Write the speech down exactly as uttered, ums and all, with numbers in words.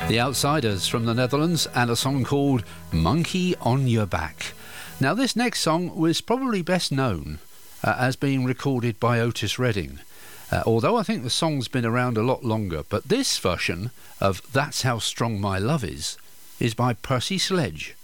The Outsiders from the Netherlands, and a song called Monkey on Your Back. Now, this next song was probably best known uh, as being recorded by Otis Redding, uh, although I think the song's been around a lot longer. But this version of That's How Strong My Love Is is by Percy Sledge.